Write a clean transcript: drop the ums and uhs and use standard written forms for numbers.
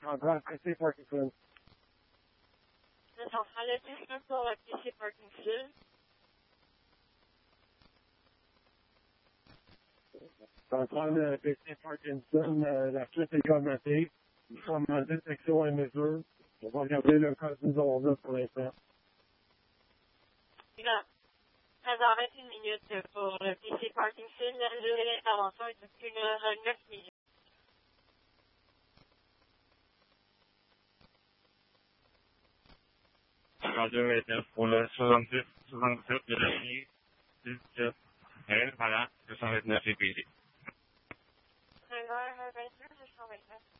centrale PC Parkinson. Le central est juste pour le PC Parkinson. Centrale PC Parkinson, la suite est commentée. Nous sommes en détection et mesure. On va regarder le cas que nous avons là pour l'instant. Là, 13h21 minutes pour le PC Parkinson. La durée d'intervention est de 1h09 minutes. Radio était pour le 67 de la nuit, 17, voilà, 229 EPD. 13h22, 229.